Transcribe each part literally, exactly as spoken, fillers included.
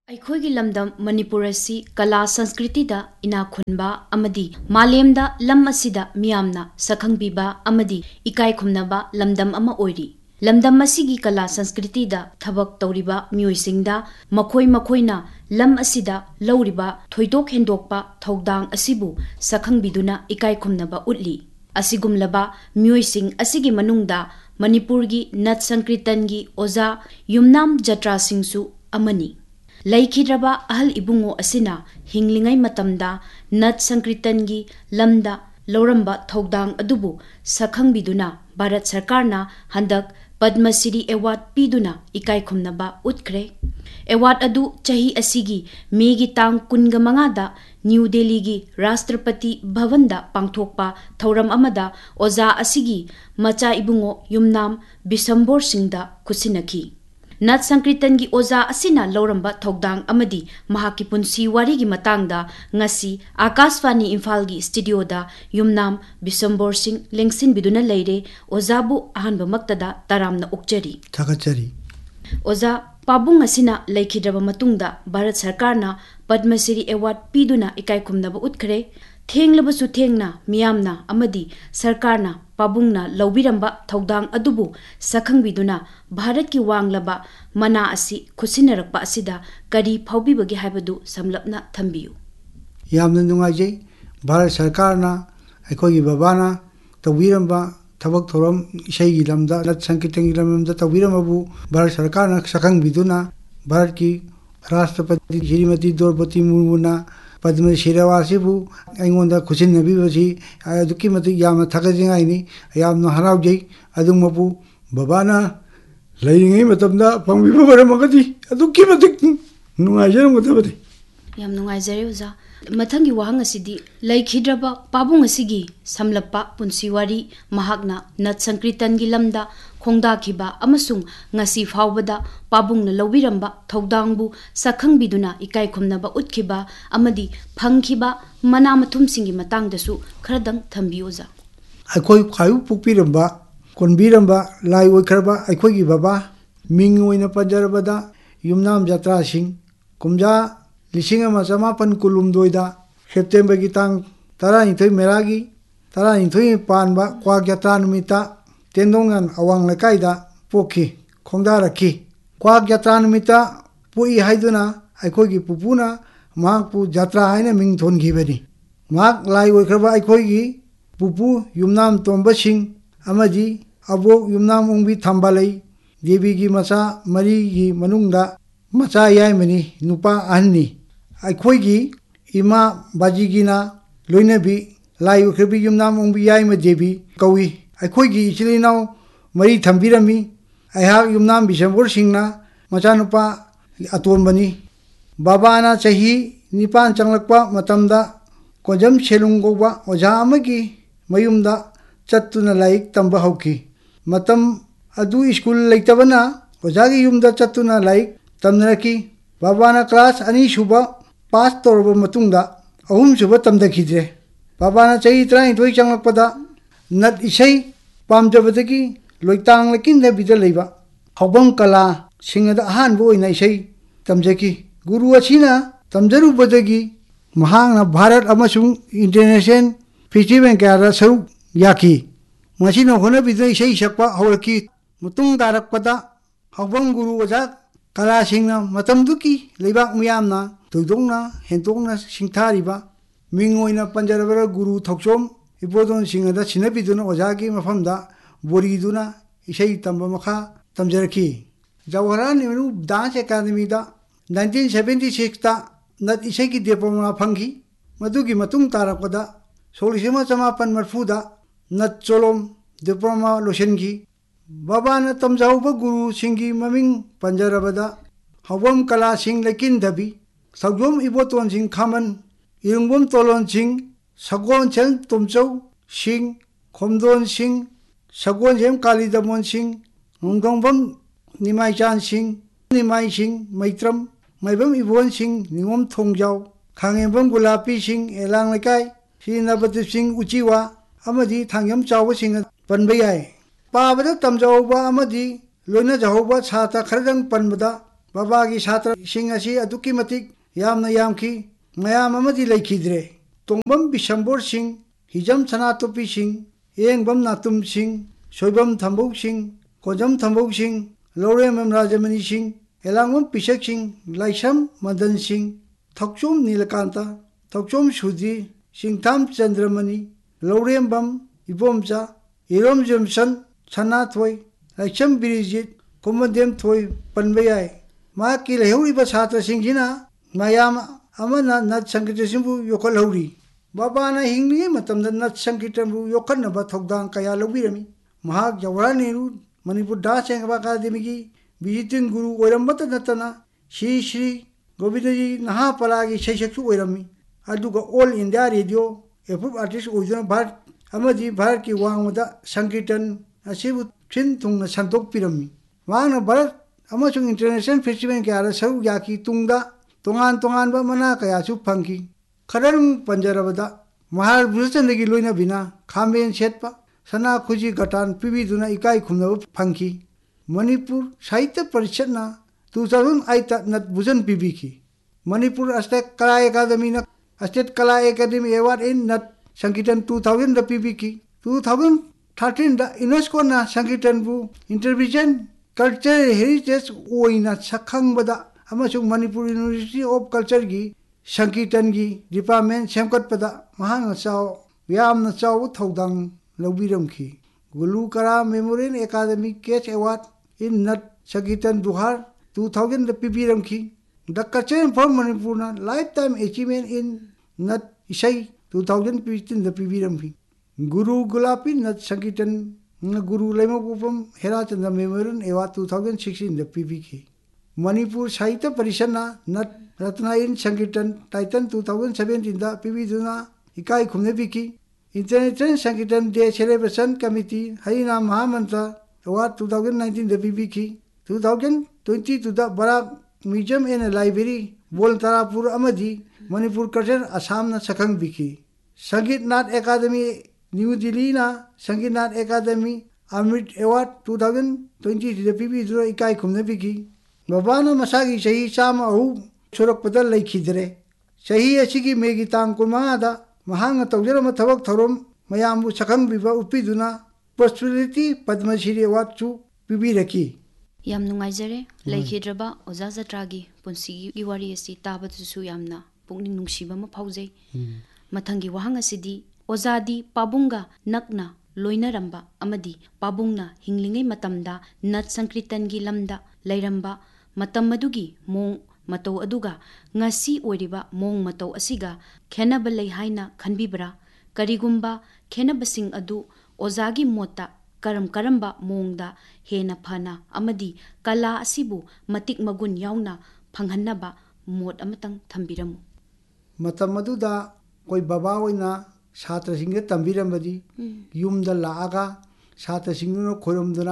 ꯑꯩꯈꯣꯏꯒꯤ ꯂꯝꯗꯝ ꯃꯅꯤꯄꯨꯔ ꯑꯁꯤ ꯀꯂꯥ ꯁꯪꯁꯀ꯭ꯔꯤꯇꯤꯗ ꯏꯅꯥꯛ ꯈꯨꯟꯕ ꯑꯃꯗꯤ ꯃꯥꯂꯦꯝꯗ ꯂꯝ ꯑꯁꯤꯗ ꯃꯤꯌꯥꯝꯅ ꯁꯛꯈꯪꯕꯤꯕ ꯑꯃꯗꯤ ꯏꯀꯥꯏ ꯈꯨꯝꯅꯕ ꯂꯝꯗꯝ ꯑꯃ ꯑꯣꯏꯔꯤ꯫ ꯂꯝꯗꯝ ꯑꯁꯤꯒꯤ ꯀꯂꯥ ꯁꯪꯁꯀ꯭ꯔꯤꯇꯤꯗ ꯊꯕꯛ ꯇꯧꯔꯤꯕ ꯃꯤꯑꯣꯏꯁꯤꯡꯗ ꯃꯈꯣꯏ ꯃꯈꯣꯏꯅ ꯂꯝ ꯑꯁꯤꯗ ꯂꯧꯔꯤꯕ ꯊꯣꯏꯗꯣꯛ ꯍꯦꯟꯗꯣꯛꯄ ꯊꯧꯗꯥꯡ ꯑꯁꯤꯕꯨ ꯁꯛꯈꯪꯕꯤꯗꯨꯅ ꯏꯀꯥꯏ ꯈꯨꯝꯅꯕ ꯎꯠꯂꯤ꯫ ꯑꯁꯤꯒꯨꯝꯂꯕ ꯃꯤꯑꯣꯏꯁꯤꯡ ꯑꯁꯤꯒꯤ ꯃꯅꯨꯡꯗ ꯃꯅꯤꯄꯨꯔꯒꯤ ꯅꯠ ꯁꯪꯀ꯭ꯔꯤꯇꯟꯒꯤ ꯑꯣꯖꯥ ꯌꯨꯝꯅꯥꯝ ꯖꯇ꯭ꯔꯥꯁꯤꯡꯁꯨ ꯑꯃꯅꯤ꯫ ꯂꯩꯈꯤꯗ꯭ꯔꯕ ꯑꯍꯜ ꯏꯕꯨꯡꯉꯣ ꯑꯁꯤꯅ ꯍꯤꯡꯂꯤꯉꯩ ꯃꯇꯝꯗ ꯅꯠ ꯁꯪꯀ꯭ꯔꯤꯇꯟꯒꯤ ꯂꯝꯗ ꯂꯧꯔꯝꯕ ꯊꯧꯗꯥꯡ ꯑꯗꯨꯕꯨ ꯁꯛꯈꯪꯕꯤꯗꯨꯅ ꯚꯥꯔꯠ ꯁꯔꯀꯥꯔꯅ ꯍꯟꯗꯛ ꯄꯗꯃ ꯁ꯭ꯔꯤ ꯑꯦꯋꯥꯔꯗ ꯄꯤꯗꯨꯅ ꯏꯀꯥꯏ ꯈꯨꯝꯅꯕ ꯎꯠꯈ꯭ꯔꯦ꯫ ꯑꯦꯋꯥꯔꯗ ꯑꯗꯨ ꯆꯍꯤ ꯑꯁꯤꯒꯤ ꯃꯦꯒꯤ ꯇꯥꯡ ꯀꯨꯟꯒ ꯃꯉꯥꯗ ꯅ꯭ꯌꯨ ꯗꯦꯜꯂꯤꯒꯤ ꯔꯥꯁꯇ꯭ꯔꯄꯇꯤ ꯚꯕꯟꯗ ꯄꯥꯡꯊꯣꯛꯄ ꯊꯧꯔꯝ ꯑꯃꯗ ꯑꯣꯖꯥ ꯑꯁꯤꯒꯤ ꯃꯆꯥ ꯏꯕꯨꯡꯉꯣ ꯌꯨꯝꯅꯥꯝ ꯕꯤꯁꯝꯕꯣꯔ ꯁꯤꯡꯗ ꯈꯨꯠꯁꯤꯟꯅꯈꯤ꯫ ꯅꯠ ꯁꯪꯀ꯭ꯔꯤꯇꯟꯒꯤ ꯑꯣꯖꯥ ꯑꯁꯤꯅ ꯂꯧꯔꯝꯕ ꯊꯧꯗꯥꯡ ꯑꯃꯗꯤ ꯃꯍꯥꯛꯀꯤ ꯄꯨꯟꯁꯤ ꯋꯥꯔꯤꯒꯤ ꯃꯇꯥꯡꯗ ꯉꯁꯤ ꯑꯥꯀꯥꯁꯕꯥꯅꯤ ꯏꯝꯐꯥꯜꯒꯤ ꯁ꯭ꯇꯨꯗꯤꯑꯣꯗ ꯌꯨꯝꯅꯥꯝ ꯕꯤꯁꯝꯕꯣꯔ ꯁꯤꯡ ꯂꯦꯡꯁꯤꯟꯕꯤꯗꯨꯅ ꯂꯩꯔꯦ꯫ ꯑꯣꯖꯥꯕꯨ ꯑꯍꯥꯟꯕꯃꯛꯇꯗ ꯇꯔꯥꯝꯅ ꯑꯣꯛꯆꯔꯤ꯫ ꯊꯥꯒꯠꯆꯔꯤ꯫ ꯑꯣꯖꯥ ꯄꯥꯕꯨꯡ ꯑꯁꯤꯅ ꯂꯩꯈꯤꯗ꯭ꯔꯕ ꯃꯇꯨꯡꯗ ꯚꯥꯔꯠ ꯁꯔꯀꯥꯔꯅ ꯄꯗꯃ ꯁ꯭ꯔꯤ ꯑꯦꯋꯥꯔꯗ ꯄꯤꯗꯨꯅ ꯏꯀꯥꯏ ꯈꯨꯝꯅꯕ ꯎꯠꯈ꯭ꯔꯦ꯫ ꯊꯦꯡꯂꯕꯁꯨ ꯊꯦꯡꯅ ꯃꯤꯌꯥꯝꯅ ꯑꯃꯗꯤ ꯁꯔꯀꯥꯔꯅ ꯄꯥꯕꯨꯡꯅ ꯂꯧꯕꯤꯔꯝꯕ ꯊꯧꯗꯥꯡ ꯑꯗꯨꯕꯨ ꯁꯛꯈꯪꯕꯤꯗꯨꯅ ꯚꯥꯔꯠꯀꯤ ꯋꯥꯡꯂꯕ ꯃꯅꯥ ꯑꯁꯤ ꯈꯨꯠꯁꯤꯟꯅꯔꯛꯄ ꯑꯁꯤꯗ ꯀꯔꯤ ꯐꯥꯎꯕꯤꯕꯒꯦ ꯍꯥꯏꯕꯗꯨ ꯁꯝꯂꯞꯅ ꯊꯝꯕꯤꯌꯨ꯫ ꯌꯥꯝꯅ ꯅꯨꯡꯉꯥꯏꯖꯩ꯫ ꯚꯥꯔꯠ ꯁꯔꯀꯥꯔꯅ ꯑꯩꯈꯣꯏꯒꯤ ꯕꯕꯥꯅ ꯇꯧꯕꯤꯔꯝꯕ ꯊꯕꯛ ꯊꯧꯔꯝ ꯏꯁꯩꯒꯤ ꯂꯝꯗ ꯅꯠ ꯁꯪꯀ꯭ꯔꯤꯇꯟꯒꯤ ꯂꯝꯗ ꯇꯧꯕꯤꯔꯝꯕꯕꯨ ꯚꯥꯔꯠ ꯁꯔꯀꯥꯔꯅ ꯁꯛꯈꯪꯕꯤꯗꯨꯅ ꯚꯥꯔꯠꯀꯤ ꯔꯥꯁꯇ꯭ꯔꯄꯇꯤ ꯁ꯭ꯔꯤꯃꯇꯤ ꯗ꯭ꯔꯧꯄꯗꯤ ꯃꯨꯔꯃꯨꯅ ꯄꯗꯃ ꯁ꯭ꯔꯤ ꯑꯦꯋꯥꯔꯗ ꯑꯁꯤꯕꯨ ꯑꯩꯉꯣꯟꯗ ꯈꯨꯠꯁꯤꯟꯅꯕꯤꯕꯁꯤ ꯑꯗꯨꯛꯀꯤ ꯃꯇꯤꯛ ꯌꯥꯝꯅ ꯊꯥꯒꯠꯅꯤꯡꯉꯥꯏꯅꯤ꯫ ꯌꯥꯝꯅ ꯍꯔꯥꯎꯖꯩ꯫ ꯑꯗꯨꯃꯛꯄꯨ ꯕꯕꯥꯅ ꯂꯩꯔꯤꯉꯩ ꯃꯇꯝꯗ ꯐꯪꯕꯤꯕ ꯑꯣꯏꯔꯝꯃꯒꯗꯤ ꯑꯗꯨꯛꯀꯤ ꯃꯇꯤꯛ ꯅꯨꯡꯉꯥꯏꯖꯔꯝꯒꯗꯕꯅꯤ꯫ ꯌꯥꯝ ꯅꯨꯡꯉꯥꯏꯖꯔꯦ ꯑꯣꯖꯥ꯫ ꯃꯊꯪꯒꯤ ꯋꯥꯍꯪ ꯑꯁꯤꯗꯤ ꯂꯩꯈꯤꯗ꯭ꯔꯕ ꯄꯥꯕꯨꯡ ꯑꯁꯤꯒꯤ ꯁꯝꯂꯞꯄ ꯄꯨꯟꯁꯤ ꯋꯥꯔꯤ, ꯃꯍꯥꯛꯅ ꯅꯠ ꯁꯪꯀ꯭ꯔꯤꯇꯟꯒꯤ ꯂꯝꯗ ꯈꯣꯡꯗꯥꯈꯤꯕ ꯑꯃꯁꯨꯡ ꯉꯁꯤ ꯐꯥꯎꯕꯗ ꯄꯥꯕꯨꯡꯅ ꯂꯧꯕꯤꯔꯝꯕ ꯊꯧꯗꯥꯡꯕꯨ ꯁꯛꯈꯪꯕꯤꯗꯨꯅ ꯏꯀꯥꯏ ꯈꯨꯝꯅꯕ ꯎꯠꯈꯤꯕ ꯑꯃꯗꯤ ꯐꯪꯈꯤꯕ ꯃꯅꯥ ꯃꯊꯨꯝꯁꯤꯡꯒꯤ ꯃꯇꯥꯡꯗꯁꯨ ꯈꯔꯗꯪ ꯊꯝꯕꯤꯌꯨ ꯑꯣꯖꯥ꯫ ꯑꯩꯈꯣꯏ ꯈ꯭ꯋꯥꯏꯕꯨ ꯄꯣꯛꯄꯤꯔꯝꯕ ꯀꯣꯟꯕꯤꯔꯝꯕ ꯂꯥꯏ ꯑꯣꯏꯈ꯭ꯔꯕ ꯑꯩꯈꯣꯏꯒꯤ ꯕꯕꯥ ꯃꯤꯡ ꯑꯣꯏꯅ ꯄꯟꯖꯔꯕꯗ ꯌꯨꯝꯅꯥꯝ ꯖꯇ꯭ꯔꯥꯁꯤꯡ ꯀꯨꯝꯖꯥ ꯂꯤꯁꯤꯡ ꯑꯃ ꯆꯃꯥꯄꯟ ꯀꯨꯟꯍꯨꯝꯗꯣꯏꯗ ꯁꯦꯞꯇꯦꯝꯕꯔꯒꯤ ꯇꯥꯡ ꯇꯔꯥꯅꯤꯊꯣꯏ ꯃꯦꯔꯥꯒꯤ ꯇꯔꯥꯅꯤꯊꯣꯏ ꯄꯥꯟꯕ ꯀ꯭ꯋꯥꯛ ꯖꯇ꯭ꯔꯥ ꯅꯨꯃꯤꯠꯇ ꯇꯦꯟꯗꯣꯉꯥꯟ ꯑꯋꯥꯡ ꯂꯩꯀꯥꯏꯗ ꯄꯣꯛꯈꯤ, ꯈꯣꯡꯗꯥꯔꯛꯈꯤ꯫ ꯀ꯭ꯋꯥꯛ ꯖꯇ꯭ꯔꯥ ꯅꯨꯃꯤꯠꯇ ꯄꯣꯛꯏ ꯍꯥꯏꯗꯨꯅ ꯑꯩꯈꯣꯏꯒꯤ ꯄꯨꯄꯨꯅ ꯃꯍꯥꯛꯄꯨ ꯖꯇ꯭ꯔꯥ ꯍꯥꯏꯅ ꯃꯤꯡ ꯊꯣꯟꯈꯤꯕꯅꯤ꯫ ꯃꯍꯥꯛ ꯂꯥꯏ ꯑꯣꯏꯈ꯭ꯔꯕ ꯑꯩꯈꯣꯏꯒꯤ ꯄꯨꯄꯨ ꯌꯨꯝꯅꯥꯝ ꯇꯣꯝꯕ ꯁꯤꯡ ꯑꯃꯗꯤ ꯑꯕꯣꯛ ꯌꯨꯝꯅꯥꯝ ꯑꯣꯡꯕꯤ ꯊꯝꯕꯥꯂꯩ ꯗꯦꯕꯤꯒꯤ ꯃꯆꯥ ꯃꯔꯤꯒꯤ ꯃꯅꯨꯡꯗ ꯃꯆꯥ ꯌꯥꯏꯃꯅꯤ, ꯅꯨꯄꯥ ꯑꯍꯟꯅꯤ꯫ ꯑꯩꯈꯣꯏꯒꯤ ꯏꯃꯥ ꯕꯥꯖꯤꯒꯤꯅ ꯂꯣꯏꯅꯕꯤ ꯂꯥꯏ ꯑꯣꯏꯈ꯭ꯔꯕꯤ ꯌꯨꯝꯅꯥꯝ ꯑꯣꯡꯕꯤ ꯌꯥꯏꯃ ꯗꯦꯕꯤ ꯀꯧꯏ꯫ ꯑꯩꯈꯣꯏꯒꯤ ꯏꯆꯤꯜ ꯏꯅꯥꯎ ꯃꯔꯤ ꯊꯝꯕꯤꯔꯝꯃꯤ꯫ ꯑꯩꯍꯥꯛ ꯌꯨꯝꯅꯥꯝ ꯕꯤꯁꯝꯕꯣꯔ ꯁꯤꯡꯅ ꯃꯆꯥꯅꯨꯄꯥ ꯑꯇꯣꯟꯕꯅꯤ꯫ ꯕꯕꯥꯅ ꯆꯍꯤ ꯅꯤꯄꯥꯟ ꯆꯪꯂꯛꯄ ꯃꯇꯝꯗ ꯀꯣꯟꯖꯝ ꯁꯦꯂꯨꯡ ꯀꯧꯕ ꯑꯣꯖꯥ ꯑꯃꯒꯤ ꯃꯌꯨꯝꯗ ꯆꯠꯇꯨꯅ ꯂꯥꯏꯔꯤꯛ ꯇꯝꯕ ꯍꯧꯈꯤ꯫ ꯃꯇꯝ ꯑꯗꯨ ꯁ꯭ꯀꯨꯜ ꯂꯩꯇꯕꯅ ꯑꯣꯖꯥꯒꯤ ꯌꯨꯝꯗ ꯆꯠꯇꯨꯅ ꯂꯥꯏꯔꯤꯛ ꯇꯝꯅꯔꯛꯈꯤ꯫ ꯕꯕꯥꯅ ꯀ꯭ꯂꯥꯁ ꯑꯅꯤ ꯁꯨꯕ ꯄꯥꯁ ꯇꯧꯔꯕ ꯃꯇꯨꯡꯗ ꯑꯍꯨꯝ ꯁꯨꯕ ꯇꯝꯊꯈꯤꯗ꯭ꯔꯦ꯫ ꯕꯕꯥꯅ ꯆꯍꯤ ꯇꯔꯥꯅꯤꯊꯣꯏ ꯆꯪꯂꯛꯄꯗ ꯅꯠ ꯏꯁꯩ ꯄꯥꯝꯖꯕꯗꯒꯤ ꯂꯣꯏꯇꯥꯡ ꯂꯩꯀꯤꯟꯗꯕꯤꯗ ꯂꯩꯕ ꯍꯥꯎꯕꯝ ꯀꯂꯥꯁꯤꯡꯗ ꯑꯍꯥꯟꯕ ꯑꯣꯏꯅ ꯏꯁꯩ ꯇꯝꯖꯈꯤ꯫ ꯒꯨꯔꯨ ꯑꯁꯤꯅ ꯇꯝꯖꯔꯨꯕꯗꯒꯤ ꯃꯍꯥꯛꯅ ꯚꯥꯔꯠ ꯑꯃꯁꯨꯡ ꯏꯟꯇꯔꯅꯦꯁꯅꯦꯜ ꯐꯦꯁꯇꯤꯚꯦꯜ ꯀꯌꯥꯗ ꯁꯔꯨꯛ ꯌꯥꯈꯤ꯫ ꯃꯁꯤꯅ ꯍꯣꯠꯅꯕꯤꯗꯨꯅ ꯏꯁꯩ ꯁꯛꯄ ꯍꯧꯔꯛꯈꯤ꯫ ꯃꯇꯨꯡ ꯇꯥꯔꯛꯄꯗ ꯍꯥꯎꯕꯝ ꯒꯨꯔꯨ ꯑꯣꯖꯥ ꯀꯂꯥꯁꯤꯡꯅ ꯃꯇꯝꯗꯨꯒꯤ ꯂꯩꯕꯥꯛ ꯃꯤꯌꯥꯝꯅ ꯊꯣꯏꯗꯣꯛꯅ ꯍꯦꯟꯗꯣꯛꯅ ꯁꯤꯡꯊꯥꯔꯤꯕ ꯃꯤꯡ ꯑꯣꯏꯅ ꯄꯟꯖꯔꯕꯗ ꯒꯨꯔꯨ ꯊꯧꯆꯣꯝ ꯏꯕꯣꯗꯣꯟꯁꯤꯡꯗ ꯁꯤꯟꯅꯕꯤꯗꯨꯅ ꯑꯣꯖꯥꯒꯤ ꯃꯐꯝꯗ ꯕꯣꯔꯤꯗꯨꯅ ꯏꯁꯩ ꯇꯝꯕ ꯃꯈꯥ ꯇꯝꯖꯔꯛꯈꯤ꯫ Jawaharlal Nehru dance ꯑꯦꯀꯥꯗꯃꯤꯗ nineteen seventy ꯁꯤꯛꯁꯇ ꯅꯠ ꯏꯁꯩꯒꯤ ꯗꯤꯄ꯭ꯂꯣꯃꯥ ꯐꯪꯈꯤ꯫ ꯃꯗꯨꯒꯤ ꯃꯇꯨꯡ ꯇꯥꯔꯛꯄꯗ ꯁꯣꯛ ꯂꯤꯁꯤꯡ ꯑꯃ ꯆꯃꯥꯄꯟ ꯃꯔꯐꯨꯗ ꯅꯠ ꯆꯣꯂꯣꯝ ꯗꯤꯄ꯭ꯂꯣꯃꯥ ꯂꯣꯏꯁꯤꯟꯈꯤ꯫ ꯕꯕꯥꯅ ꯇꯝꯖꯍꯧꯕ ꯒꯨꯔꯨꯁꯤꯡꯒꯤ ꯃꯃꯤꯡ ꯄꯟꯖꯔꯕꯗ ꯍꯥꯎꯕꯝ ꯀꯂꯥꯁꯤꯡ ꯂꯩꯀꯤꯟꯗꯕꯤ, ꯊꯧꯖꯣꯝ ꯏꯕꯣꯇꯣꯟꯁꯤꯡ ꯈꯥꯃꯟ, ꯏꯔꯨꯡꯕꯝ ꯇꯣꯂꯣꯟꯁꯤꯡ, ꯁꯒꯣꯜꯁꯦꯜ ꯇꯣꯝꯆꯧ ꯁꯤꯡ, ꯈꯣꯝꯗꯣꯟ ꯁꯤꯡ, ꯁꯒꯣꯜꯁꯦꯝ ꯀꯥꯂꯤꯗꯃꯣꯟ ꯁꯤꯡ, ꯅꯣꯡꯊꯣꯝꯕꯝ ꯅꯤꯃꯥꯏꯆꯥꯟ ꯁꯤꯡ, ꯅꯤꯃꯥꯏ ꯁꯤꯡ ꯃꯩꯇ꯭ꯔꯝ, ꯃꯥꯏꯕꯝ ꯏꯕꯣꯟ ꯁꯤꯡ, ꯅꯤꯉꯣꯝ ꯊꯣꯡꯖꯥꯎ, ꯈꯥꯉꯦꯝꯕꯝ ꯒꯨꯂꯥꯄꯤ ꯁꯤꯡ, ꯑꯦꯂꯥꯡ ꯂꯩꯀꯥꯏ, ꯁ꯭ꯔꯤ ꯅꯕꯗꯤꯞ ꯁꯤꯡ ꯎꯆꯤꯋꯥ ꯑꯃꯗꯤ ꯊꯥꯡꯖꯝ ꯆꯥꯎꯕꯁꯤꯡ ꯄꯟꯕ ꯌꯥꯏ꯫ ꯄꯥꯕꯗ ꯇꯝꯖꯍꯧꯕ ꯑꯃꯗꯤ ꯂꯣꯏꯅꯖꯍꯧꯕ ꯁꯥꯇ꯭ꯔ ꯈꯔꯗꯪ ꯄꯟꯕꯗ बाबागी छात्रसिंग असी अदुकी मतिक यामना यामखी मयाम अमदी लेखिद्रे तोंबम बिशंबोर सिंह हिजम सनातोपी सिंह एंगबम नातुम सिंह सोयबम थंबौ सिंह कोजम थंबौ सिंह लौरेम राजमणि सिंह एलांगम पिशक सिंह लाइसम मदन सिंह थौचोम नीलकांता थौचोम सुधी सिंगथाम चंद्रमणि लौरेमबम इबोमचा इरोम जमसन सनाथोय लाइसम बिरिजित कुमदेम थोय पनबयाय मा की लेहौरिबा छात्रसिंगजिना मयाम अमना नत संगीतसिंबु योखलहौरी बाबाना हिंगनी मतमदा नत संगीतबु योखनबा थौदांग कया लौबिरमी महाक जवाहरलाल नेहरू मणिपुर डांस एंड अकादमी की विजिटिंग गुरु ओरमबत नतना Shri Shri Govindji नहापलागी सैसक्सु ओरमी अदुगा all India radio approve artist ओइदना Bharat अमदी Bharat की वांगमदा संगीतन असिबु थिन थुंगना संतोकपिरमी वांगना भारत अमसुंग इंटरनेशनल फेस्टिवल के आरा सरू याकी तुंगदा तोंगान तोंगान बा मना कयासु फंकी खरंग पंजरबदा महार बुलचंदगी लोइना बिना खामेन सेटपा सना खुजी गटान पिबिदुना इकाई खुमनब फंकी मणिपुर साहित्य परिषदना टू थाउजेंड एट नत बुजन पिबिखी मणिपुर स्टेट कला अकादमी न स्टेट कला अकादमी अवार्ड इन नत संगीतन two thousand the पिबिखी two thousand thirteen the UNESCO ना संगीतन बु इंटरविजन culture heritage ओइना सखंगबदा अमसुंग Manipur university of culture की संगीतन की डिपार्टमेंट सेमकटपदा महांग चाव यामना चाव थौदांग लौबिरमखी गुलू करा मेमोरियल एकादमी केच award in nut संगीतन दुहार two thousand the पिबिरमखी the culture for Manipur ना life time achievement in nut इसई two thousand fifteen the पिबिरमखी Guru गुलापी nut संगीतन Guru लेमोपुपम हेराचंद्र memorial award two thousand sixteen the पिबिखी Manipur साहित्य परिषद ना नट रत्ना इन संगीतन Titan two thousand seventeen the पिबिदुना इकाई खुमनेबिखी international संगीतन day celebration committee हरिनाम महामंत्र award two thousand nineteen the पिबिखी two thousand twenty two the Barack museum and library बोल Tarapur अमदी Manipur culture Assam न सखंग बिखी संगीत नाट अकादमी new Delhi ना संगीत नाट अकादमी अमृत award two thousand twenty the पिबिदुना इकाई खुमनेबिखी बाबाना मसागी सही चाम अहु सुरकपदा लेखिद्रे सही असिगी मेगी तांग कुमादा महांग तौजरम थबक थरोम मयामबु सखंगबिबा उपिदुना पर्सनैलिटी पद्मश्री अवार्ड चु पिबिरकी याम नुंगाइजरे लेखिद्रबा ओजा जत्रागी पुंसिगी वारी असि ताबदसु यामना पुंगनिंग नुंसिबा म फाउजै मथंगी वहांग असिदी ओजादी पाबुंगा नकना लोइनरंबा अमदी पाबुंगना हिंगलिंगै मतमदा नत संकीर्तनगी लमदा लैरंबा मतम मदुगी मोंग मतौ अदुगा ngasi ओरिबा मोंग मतौ असिगा खेनबा लै हाइना खनबिबरा करिगुंबा खेनबसिंग अदु ओजागी मोता करम करम्बा मोंगदा हेना फना अमदी कला असिबु मतिक मगुन याउना फंगहन्नबा मोट अमतंग थंबिरमु मतम मदुदा कोई बाबा ओइना छात्र सिंह तंबिरमबदी युमदा लागा छात्र सिंहनो खोरमदना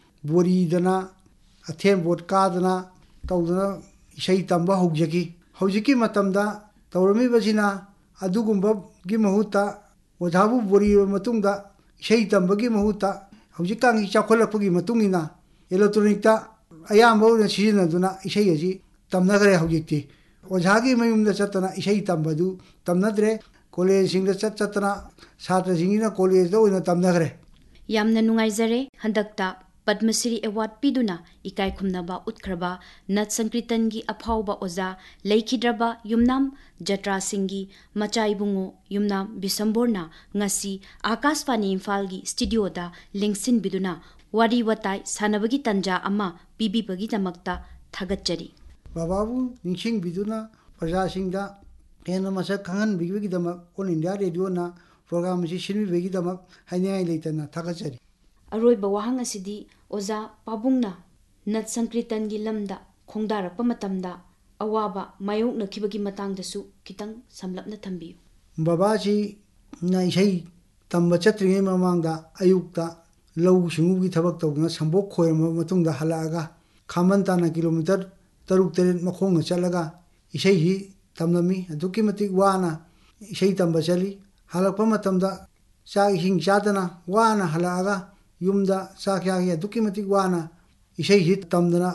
बोरीदना अथेम बोट कादना तौदना इसई तंबा हौजकी हौजकी मतमदा तौरमीबसिना अदुगुंबगी महुता ओझाबु बोरी मतुंगदा इसई तंबगी महुता हौजिकांगी चाखोलपगी मतुंगिना इलेक्ट्रॉनिकता अयामबो सिजिनदुना इसई अजी तमनगरे हौजिकती ओझागी मयुमदा चतना इसई तंबदु तमनद्रे कॉलेज सिंगदा चत चतना छात्र सिंगिना कॉलेज दो ओइना तमनगरे यामना नुंगाइजरे हंदकता पद्मश्री अवार्ड पीदुना इकाई खुमनबा उत्खरबा नत संकीर्तनगी अफाउबा ओजा लेखिद्रबा युमनाम जत्रा सिंगी मचाइबुंगो युमनाम बिसंबोरना ngasi आकाशवाणी इम्फालगी स्टूडियोदा लिंगसिन बिदुना वारी वताई सानबगी तंजा अमा पीबीबगी दमक्ता थागतचरी बाबाबु निंसिंग बिदुना प्रजा सिंगदा हेन मसक खंगन बिगिबगी दमक ऑल इंडिया रेडियो ना प्रोग्राम सि सिनबी बेगी दमक हाइनाय लेतना थागतचरी अरोइबा वाहंग असिदी ओजा पाबुंगना नत संकीर्तनगी लमदा खोंदारप मतमदा अवाबा मायोंगनखिबगी मतंगदसु खितंग समलपना थंबियु बाबाजी ना इसई तंबा चत्रिङै ममांगदा अयुक्ता लौ सिंगुगी थबक तौगना संबोक खोयम मतुंगदा हलागा खामनताना किलोमीटर तरुक तेरेन मखोंग चलगा इसई ही तमनमी अदुकी मतिक वाना इसई तंबा चली हलकप मतमदा चा हिंग चादना वाना हलागा युमदा चाक्यागी अदुकी मतिक वाना इसई ही तमदना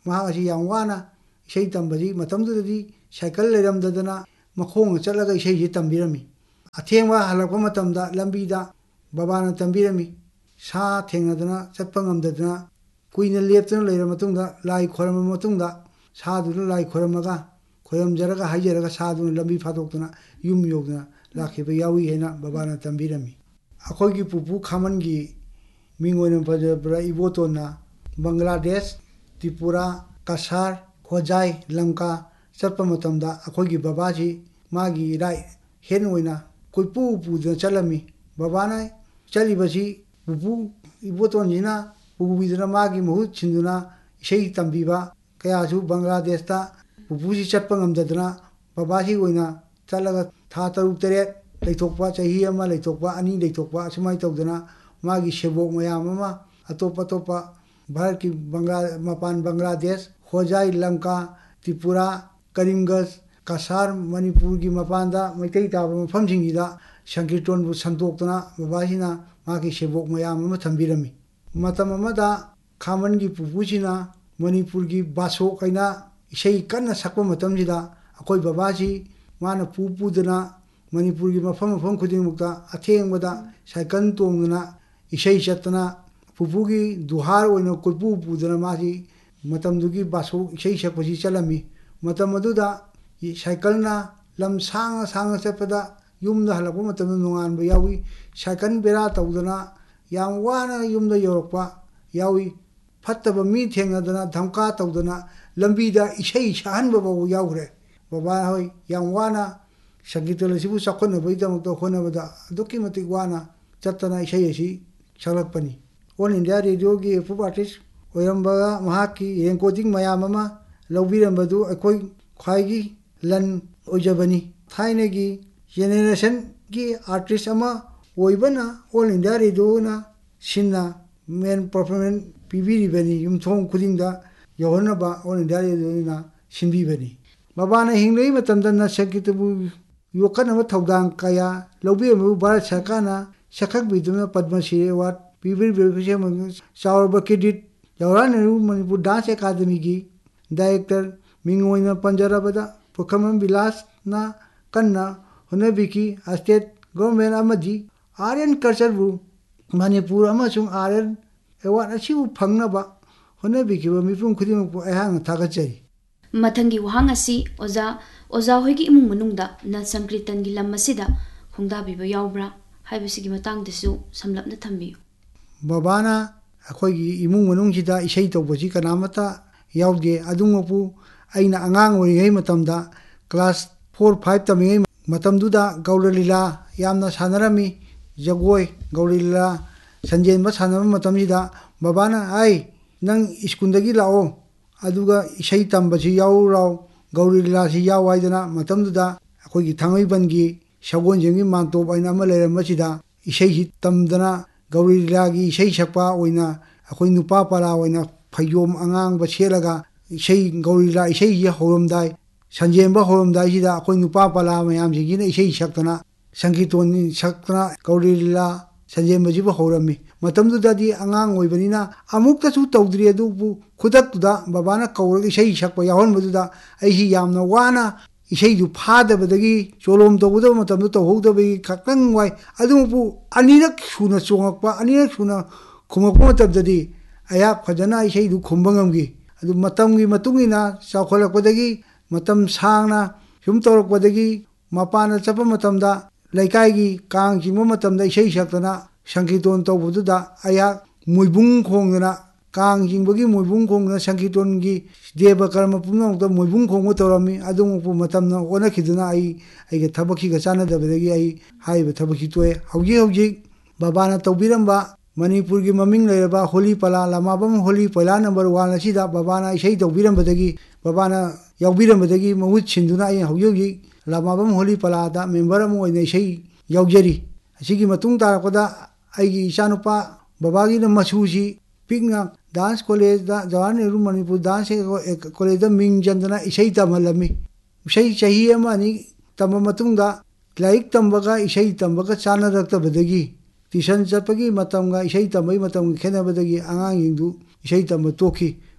ꯃꯍꯥꯛ ꯑꯁꯤ ꯌꯥꯝ ꯋꯥꯅ ꯏꯁꯩ ꯇꯝꯕꯁꯤ ꯃꯇꯝꯗꯨꯗꯗꯤ ꯁꯥꯏꯀꯜ ꯂꯩꯔꯝꯗꯗꯅ ꯃꯈꯣꯡꯅ ꯆꯠꯂꯒ ꯏꯁꯩꯁꯤ ꯇꯝꯕꯤꯔꯝꯃꯤ ꯑꯊꯦꯡꯕ ꯍꯜꯂꯛꯄ ꯃꯇꯝꯗ ꯂꯝꯕꯤꯗ ꯕꯕꯥꯅ ꯇꯝꯕꯤꯔꯝꯃꯤ ꯁꯥ ꯊꯦꯡꯅꯗꯅ ꯆꯠꯄ ꯉꯝꯗꯗꯅ ꯀꯨꯏꯅ ꯂꯦꯞꯇꯨꯅ ꯂꯩꯔꯕ ꯃꯇꯨꯡꯗ ꯂꯥꯏ ꯈꯣꯏꯔꯝꯃ ꯃꯇꯨꯡꯗ ꯁꯥꯗꯨꯅ ꯂꯥꯏ ꯈꯣꯏꯔꯝꯃꯒ ꯈꯣꯏꯔꯝꯖꯔꯒ ꯍꯥꯏꯖꯔꯒ ꯁꯥꯗꯨꯅ ꯂꯝꯕꯤ ꯐꯥꯗꯣꯛꯇꯨꯅ ꯌꯨꯝ ꯌꯧꯗꯅ ꯂꯥꯛꯈꯤꯕ ꯌꯥꯎꯏ ꯍꯥꯏꯅ ꯕꯕꯥꯅ ꯇꯝꯕꯤꯔꯝꯃꯤ ꯑꯩꯈꯣꯏꯒꯤ ꯄꯨꯄꯨ ꯈꯥꯃꯟꯒꯤ ꯃꯤꯡ ꯑꯣꯏꯅ ꯄꯟꯖꯕꯗ ꯏꯕꯣꯇꯣꯟꯅ ꯕꯪꯒ꯭ꯂꯥꯗꯦꯁ ꯇ꯭ꯔꯤꯄꯨꯔꯥ ꯀꯁꯥꯔ ꯍꯣꯖꯥꯏ ꯂꯪꯀꯥ ꯆꯠꯄ ꯃꯇꯝꯗ ꯑꯩꯈꯣꯏꯒꯤ ꯕꯕꯥꯁꯤ ꯃꯥꯒꯤ ꯔꯥꯏꯠ ꯍꯦꯟ ꯑꯣꯏꯅ ꯀꯣꯏꯄꯨ ꯄꯨꯗꯨꯅ ꯆꯠꯂꯝꯃꯤ ꯕꯕꯥꯅ ꯆꯠꯂꯤꯕꯁꯤ ꯄꯨꯄꯨ ꯏꯕꯣꯇꯣꯟꯁꯤꯅ ꯄꯨꯕꯤꯗꯨꯅ ꯃꯥꯒꯤ ꯃꯍꯨꯠ ꯁꯤꯟꯗꯨꯅ ꯏꯁꯩ ꯇꯝꯕꯤꯕ ꯀꯌꯥꯁꯨ ꯕꯪꯒ꯭ꯂꯥꯗꯦꯁꯇ ꯄꯨꯄꯨꯁꯤ ꯆꯠꯄ ꯉꯝꯗꯗꯅ ꯕꯕꯥꯁꯤ ꯑꯣꯏꯅ ꯆꯠꯂꯒ ꯊꯥ ꯇꯔꯨꯛ ꯇꯔꯦꯠ ꯂꯩꯊꯣꯛꯄ ꯆꯍꯤ ꯑꯃ ꯂꯩꯊꯣꯛꯄ ꯑꯅꯤ ꯂꯩꯊꯣꯛꯄ ꯑꯁꯨꯃꯥꯏꯅ ꯇꯧꯗꯅ ꯃꯥꯒꯤ ꯁꯦꯕꯣꯛ ꯃꯌꯥꯝ ꯑꯃ ꯑꯇꯣꯞ ꯑꯇꯣꯞꯄ ꯚꯥꯔꯠꯀꯤ ꯕꯪꯒ꯭ꯂꯥ ꯃꯄꯥꯟ ꯕꯪꯒ꯭ꯂꯥꯗꯦꯁ ꯍꯣꯖꯥꯏ ꯂꯪꯀꯥ ꯇ꯭ꯔꯤꯄꯨꯔꯥ ꯀꯔꯤꯝꯒꯁ ꯀꯁꯥꯔ ꯃꯅꯤꯄꯨꯔꯒꯤ ꯃꯄꯥꯟꯗ ꯃꯩꯇꯩ ꯇꯥꯕ ꯃꯐꯝꯁꯤꯡꯁꯤꯗ ꯁꯪꯀꯤꯔꯇꯣꯟꯕꯨ ꯁꯟꯗꯣꯛꯇꯨꯅ ꯕꯕꯥꯁꯤꯅ ꯃꯥꯒꯤ ꯁꯦꯕꯣꯛ ꯃꯌꯥꯝ ꯑꯃ ꯊꯝꯕꯤꯔꯝꯃꯤ ꯃꯇꯝ ꯑꯃꯗ ꯈꯥꯃꯟꯒꯤ ꯄꯨꯄꯨꯁꯤꯅ ꯃꯅꯤꯄꯨꯔꯒꯤ ꯕꯥꯁꯣ ꯀꯩꯅ ꯏꯁꯩ ꯀꯟꯅ ꯁꯛꯄ ꯃꯇꯝꯁꯤꯗ ꯑꯩꯈꯣꯏ ꯕꯕꯥꯁꯤ ꯃꯥꯅ ꯄꯨ ꯄꯨꯗꯨꯅ ꯃꯅꯤꯄꯨꯔꯒꯤ ꯃꯐꯝ ꯃꯐꯝ ꯈꯨꯗꯤꯡꯃꯛꯇ ꯑꯊꯦꯡꯕꯗ ꯁꯥꯏꯀꯜ ꯇꯣꯡꯗꯨꯅ ꯏꯁꯩ ꯆꯠꯇꯅ ꯄꯨꯄꯨꯒꯤ ꯗꯨꯍꯥꯔ ꯑꯣꯏꯅ ꯀꯣꯏꯄꯨ ꯄꯨꯗꯨꯅ ꯃꯥꯁꯤ ꯃꯇꯝꯗꯨꯒꯤ ꯕꯥꯁꯣ ꯏꯁꯩ ꯁꯛꯄꯁꯤ ꯆꯠꯂꯝꯃꯤ ꯃꯇꯝ ꯑꯗꯨꯗ ꯁꯥꯏꯀꯜꯅ ꯂꯝ ꯁꯥꯡꯅ ꯁꯥꯡꯅ ꯆꯠꯄꯗ ꯌꯨꯝꯗ ꯍꯜꯂꯛꯄ ꯃꯇꯝꯗ ꯅꯣꯡꯉꯥꯟꯕ ꯌꯥꯎꯏ ꯁꯥꯏꯀꯜ ꯕꯦꯔꯥ ꯇꯧꯗꯅ ꯌꯥꯝ ꯋꯥꯅ ꯌꯨꯝꯗ ꯌꯧꯔꯛꯄ ꯌꯥꯎꯏ ꯐꯠꯇꯕ ꯃꯤ ꯊꯦꯡꯅꯗꯅ ꯙꯝꯀꯥ ꯇꯧꯗꯅ ꯂꯝꯕꯤꯗ ꯏꯁꯩ ꯁꯛꯍꯟꯕ ꯐꯥꯎꯕ ꯌꯥꯎꯈ꯭ꯔꯦ ꯕꯕꯥ ꯍꯣꯏ ꯌꯥꯝ ꯋꯥꯅ ꯁꯪꯒꯤꯇꯟ ꯑꯁꯤꯕꯨ ꯆꯥꯎꯈꯠꯅꯕꯒꯤꯗꯃꯛꯇ ꯍꯣꯠꯅꯕꯗ ꯑꯗꯨꯛꯀꯤ ꯃꯇꯤꯛ ꯋꯥꯅ ꯆꯠꯇꯅ ꯏꯁꯩ ꯑꯁꯤ ꯁꯛꯂꯛꯄꯅꯤ ꯑꯣꯜ ꯏꯟꯗꯤꯌꯥ ꯔꯦꯗꯤꯑꯣꯒꯤ ꯑꯦꯐ ꯑꯥꯔꯇꯤꯁ ꯑꯣꯏꯔꯝꯕꯒ ꯃꯍꯥꯛꯀꯤ ꯔꯦꯀꯣꯔꯗꯤꯡ ꯃꯌꯥꯝ ꯑꯃ ꯂꯧꯕꯤꯔꯝꯕꯗꯨ ꯑꯩꯈꯣꯏ ꯈ꯭ꯋꯥꯏꯒꯤ ꯂꯟ ꯑꯣꯏꯖꯕꯅꯤ ꯊꯥꯏꯅꯒꯤ ꯖꯦꯅꯦꯔꯦꯁꯟꯒꯤ ꯑꯥꯔꯇꯤꯁ ꯑꯃ ꯑꯣꯏꯕꯅ ꯑꯣꯜ ꯏꯟꯗꯤꯌꯥ ꯔꯦꯗꯤꯑꯣꯅ ꯁꯤꯟꯅ ꯃꯦꯟ ꯄꯔꯐꯣꯔꯃꯦꯟꯁ ꯄꯤꯕꯤꯔꯤꯕꯅꯤ ꯌꯨꯝꯊꯣꯡ ꯈꯨꯗꯤꯡꯗ ꯌꯧꯍꯟꯅꯕ ꯑꯣꯜ ꯏꯟꯗꯤꯌꯥ ꯔꯦꯗꯤꯑꯣꯅ ꯁꯤꯟꯕꯤꯕꯅꯤ ꯕꯕꯥꯅ ꯍꯤꯡꯂꯤꯉꯩ ꯃꯇꯝꯗ ꯅꯁꯪꯒꯤꯇꯕꯨ ꯌꯣꯛꯈꯠꯅꯕ ꯊꯧꯗꯥꯡ ꯀꯌꯥ ꯂꯧꯕꯤꯔꯝꯕꯕꯨ ꯚꯥꯔꯠ ꯁꯔꯀꯥꯔꯅ ꯁꯛꯈꯪꯕꯤꯗꯨꯅ ꯄꯗꯃ ꯁ꯭ꯔꯤ ꯑꯦꯋꯥꯔꯗ ꯄꯤꯕꯤꯔꯤꯕꯁꯤ ꯆꯥꯎꯔꯕ credit Jawaharlal Nehru Manipur dance ꯑꯦꯀꯥꯗꯃꯤꯒꯤ director ꯃꯤꯡ ꯑꯣꯏꯅ ꯄꯟꯖꯔꯕꯗ ꯄꯨꯈ꯭ꯔꯝꯕꯝ ꯕꯤꯂꯥꯁꯅ ꯀꯟꯅ ꯍꯣꯠꯅꯕꯤꯈꯤ ꯏꯁꯇꯦꯠ ꯒꯣꯔꯃꯦꯟ ꯑꯃꯗꯤ ꯑꯥꯔꯠ ꯑꯦꯟ ꯀꯜꯆꯔꯕꯨ ꯃꯅꯤꯄꯨꯔ ꯑꯃꯁꯨꯡ ꯑꯥꯔꯠ ꯑꯦꯟ ꯑꯦꯋꯥꯔꯗ ꯑꯁꯤꯕꯨ ꯐꯪꯅꯕ ꯍꯣꯠꯅꯕꯤꯈꯤꯕ ꯃꯤꯄꯨꯝ ꯈꯨꯗꯤꯡꯃꯛꯄꯨ ꯑꯩꯍꯥꯛꯅ ꯊꯥꯒꯠꯆꯔꯤ ꯃꯊꯪꯒꯤ ꯋꯥꯍꯪ ꯑꯁꯤ ꯑꯣꯖꯥ ꯑꯣꯖꯥ ꯍꯣꯏꯒꯤ ꯏꯃꯨꯡ ꯃꯅꯨꯡꯗ ꯅꯠ ꯁꯪꯀ꯭ꯔꯤꯇꯟꯒꯤ ꯂꯝ ꯑꯁꯤꯗ ꯈꯣꯡꯗꯥꯕꯤꯕ ꯌꯥꯎꯕ꯭ꯔꯥ ꯍꯥꯏꯕꯁꯤꯒꯤ ꯃꯇꯥꯡꯗꯁꯨ ꯁꯝꯂꯞꯅ ꯊꯝꯕꯤꯌꯨ ꯕꯕꯥꯅ ꯑꯩꯈꯣꯏꯒꯤ ꯏꯃꯨꯡ ꯃꯅꯨꯡꯁꯤꯗ ꯏꯁꯩ ꯇꯧꯕꯁꯤ ꯀꯅꯥꯃꯠꯇ ꯌꯥꯎꯗꯦ ꯑꯗꯨꯃꯛꯄꯨ ꯑꯩꯅ ꯑꯉꯥꯡ ꯑꯣꯏꯔꯤꯉꯩ ꯃꯇꯝꯗ ꯀ꯭ꯂꯥꯁ ꯐꯣꯔ ꯐꯥꯏꯚ ꯇꯝꯃꯤꯉꯩ ꯃꯇꯝꯗꯨꯗ ꯒꯧꯔ ꯂꯤꯂꯥ ꯌꯥꯝꯅ ꯁꯥꯟꯅꯔꯝꯃꯤ ꯖꯒꯣꯏ ꯒꯧꯔ ꯂꯤꯂꯥ ꯁꯟꯖꯦꯟꯕ ꯁꯥꯟꯅꯕ ꯃꯇꯝꯁꯤꯗ ꯕꯕꯥꯅ ꯑꯩ ꯅꯪ ꯁ꯭ꯀꯨꯜꯗꯒꯤ ꯂꯥꯛꯑꯣ ꯑꯗꯨꯒ ꯏꯁꯩ ꯇꯝꯕꯁꯤ ꯌꯥꯎꯔꯥꯎ ꯒꯧꯔ ꯂꯤꯂꯥꯁꯤ ꯌꯥꯎ ꯍꯥꯏꯗꯅ ꯃꯇꯝꯗꯨꯗ ꯑꯩꯈꯣꯏꯒꯤ ꯊꯥꯡꯃꯩꯕꯟꯒꯤ ꯁꯒꯣꯜꯖꯦꯡꯒꯤ ꯃꯥꯟꯇꯣꯞ ꯍꯥꯏꯅ ꯑꯃ ꯂꯩꯔꯝꯕꯁꯤꯗ ꯏꯁꯩꯁꯤ ꯇꯝꯗꯅ ꯒꯧꯔ ꯂꯤꯂꯥꯒꯤ ꯏꯁꯩ ꯁꯛꯄ ꯑꯣꯏꯅ ꯑꯩꯈꯣꯏ ꯅꯨꯄꯥ ꯄꯂꯥ ꯑꯣꯏꯅ ꯐꯩꯖꯣꯝ ꯑꯉꯥꯡꯕ ꯁꯦꯠꯂꯒ ꯏꯁꯩ ꯒꯧꯔ ꯂꯤꯂꯥ ꯏꯁꯩꯁꯤ ꯍꯧꯔꯝꯗꯥꯏ ꯁꯟꯖꯦꯟꯕ ꯍꯧꯔꯝꯗꯥꯏꯁꯤꯗ ꯑꯩꯈꯣꯏ ꯅꯨꯄꯥ ꯄꯂꯥ ꯃꯌꯥꯝꯁꯤꯡꯁꯤꯅ ꯏꯁꯩ ꯁꯛꯇꯅ ꯁꯪꯒꯤꯇꯣꯟ ꯁꯛꯇꯅ ꯒꯧꯔ ꯂꯤꯂꯥ ꯁꯟꯖꯦꯟꯕꯁꯤꯕꯨ ꯍꯧꯔꯝꯃꯤ ꯃꯇꯝꯗꯨꯗꯗꯤ ꯑꯉꯥꯡ ꯑꯣꯏꯕꯅꯤꯅ ꯑꯃꯨꯛꯇꯁꯨ ꯇꯧꯗ꯭ꯔꯤ ꯑꯗꯨꯕꯨ ꯈꯨꯗꯛꯇꯨꯗ ꯕꯕꯥꯅ ꯀꯧꯔꯒ ꯏꯁꯩ ꯁꯛꯄ ꯌꯥꯎꯍꯟꯕꯗꯨꯗ ꯑꯩꯁꯤ ꯌꯥꯝꯅ ꯋꯥꯅ ꯏꯁꯩꯗꯨ ꯐꯥꯗꯕꯗꯒꯤ ꯆꯣꯂꯣꯝ ꯇꯧꯒꯗꯕ ꯃꯇꯝꯗꯨ ꯇꯧꯍꯧꯗꯕꯒꯤ ꯈꯛꯇꯪ ꯋꯥꯏ ꯑꯗꯨꯃꯛꯄꯨ ꯑꯅꯤꯔꯛ ꯁꯨꯅ ꯆꯣꯡꯉꯛꯄ ꯑꯅꯤꯔꯛ ꯁꯨꯅ ꯈꯨꯝꯃꯛꯄ ꯃꯇꯝꯗꯗꯤ ꯑꯩꯍꯥꯛ ꯐꯖꯅ ꯏꯁꯩꯗꯨ ꯈꯨꯝꯕ ꯉꯝꯈꯤ ꯑꯗꯨ ꯃꯇꯝꯒꯤ ꯃꯇꯨꯡ ꯏꯟꯅ ꯆꯥꯎꯈꯠꯂꯛꯄꯗꯒꯤ ꯃꯇꯝ ꯁꯥꯡꯅ ꯁꯨꯝ ꯇꯧꯔꯛꯄꯗꯒꯤ ꯃꯄꯥꯟꯗ ꯆꯠꯄ ꯃꯇꯝꯗ ꯂꯩꯀꯥꯏꯒꯤ ꯀꯥꯡ ꯆꯤꯡꯕ ꯃꯇꯝꯗ ꯏꯁꯩ ꯁꯛꯇꯅ ꯁꯪꯀꯤꯔꯇꯣꯟ ꯇꯧꯕꯗꯨꯗ ꯑꯩꯍꯥꯛ ꯃꯣꯏꯕꯨꯡ ꯈꯣꯡꯗꯅ ꯀꯥꯡ ꯆꯤꯡꯕꯒꯤ ꯃꯣꯏꯕꯨꯡ ꯈꯣꯡꯗꯅ ꯁꯪꯀꯤꯔꯇꯣꯟꯒꯤ ꯗꯦꯕ ꯀꯔꯃ ꯄꯨꯝꯅꯃꯛꯇ ꯃꯣꯏꯕꯨꯡ ꯈꯣꯡꯕ ꯇꯧꯔꯝꯃꯤ ꯑꯗꯨꯃꯛꯄꯨ ꯃꯇꯝꯅ ꯑꯣꯟꯅꯈꯤꯗꯨꯅ ꯑꯩ ꯑꯩꯒꯤ ꯊꯕꯛꯁꯤꯒ ꯆꯥꯟꯅꯗꯕꯗꯒꯤ ꯑꯩ ꯍꯥꯏꯔꯤꯕ ꯊꯕꯛꯁꯤ ꯇꯣꯛꯑꯦ ꯍꯧꯖꯤꯛ ꯍꯧꯖꯤꯛ ꯕꯕꯥꯅ ꯇꯧꯕꯤꯔꯝꯕ ꯃꯅꯤꯄꯨꯔꯒꯤ ꯃꯃꯤꯡ ꯂꯩꯔꯕ ꯍꯣꯂꯤ ꯄꯂꯥ ꯂꯃꯥꯕꯝ ꯍꯣꯂꯤ ꯄꯂꯥ ꯅꯝꯕꯔ ꯋꯥꯟ ꯑꯁꯤꯗ ꯕꯕꯥꯅ ꯏꯁꯩ ꯇꯧꯕꯤꯔꯝꯕꯗꯒꯤ ꯕꯕꯥꯅ ꯌꯥꯎꯕꯤꯔꯝꯕꯗꯒꯤ ꯃꯍꯨꯠ ꯁꯤꯟꯗꯨꯅ ꯑꯩ ꯍꯧꯖꯤꯛ ꯍꯧꯖꯤꯛ ꯂꯃꯥꯕꯝ ꯍꯣꯂꯤ ꯄꯂꯥꯗ ꯃꯦꯝꯕꯔ ꯑꯃ ꯑꯣꯏꯅ ꯏꯁꯩ ꯌꯥꯎꯖꯔꯤ ꯑꯁꯤꯒꯤ ꯃꯇꯨꯡ ꯇꯥꯔꯛꯄꯗ ꯑꯩꯒꯤ ꯏꯆꯥꯅꯨꯄꯥ ꯕꯕꯥꯒꯤꯅ ꯃꯁꯨꯁꯤ ꯄꯤꯛꯅ ꯗꯥꯟꯁ ꯀꯣꯂꯦꯖꯗ ꯖꯋꯥꯍꯔꯂꯥꯜ ꯅꯦꯍꯔꯨ ꯃꯅꯤꯄꯨꯔ ꯗꯥꯟꯁ ꯀꯣꯂꯦꯖꯗ ꯃꯤꯡ ꯆꯟꯗꯅ ꯏꯁꯩ ꯇꯝꯍꯜꯂꯝꯃꯤ ꯏꯁꯩ ꯆꯍꯤ ꯑꯃ ꯑꯅꯤ ꯇꯝꯕ ꯃꯇꯨꯡꯗ ꯂꯥꯏꯔꯤꯛ ꯇꯝꯕꯒ ꯏꯁꯩ ꯇꯝꯕꯒ ꯆꯥꯟꯅꯔꯛꯇꯕꯗꯒꯤ ꯇ꯭ꯌꯨꯁꯟ ꯆꯠꯄꯒꯤ ꯃꯇꯝꯒ ꯏꯁꯩ ꯇꯝꯕꯒꯤ ꯃꯇꯝꯒ ꯈꯦꯠꯅꯕꯗꯒꯤ ꯑꯉꯥꯡꯁꯤꯡꯗꯨ ꯏꯁꯩ ꯇꯝꯕ ꯇꯣꯛꯈꯤ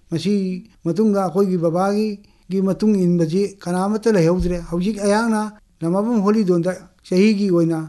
ꯃꯁꯤ ꯃꯇꯨꯡꯗ ꯑꯩꯈꯣꯏꯒꯤ ꯕꯕꯥꯒꯤ ꯒꯤ ꯃꯇꯨꯡ ꯏꯟꯕꯁꯤ ꯀꯅꯥꯃꯠꯇ ꯂꯩꯍꯧꯗ꯭ꯔꯦ ꯍꯧꯖꯤꯛ ꯑꯩꯍꯥꯛꯅ ꯂꯃꯕꯝ ꯍꯣꯂꯤꯗꯣꯟꯗ ꯆꯍꯤꯒꯤ ꯑꯣꯏꯅ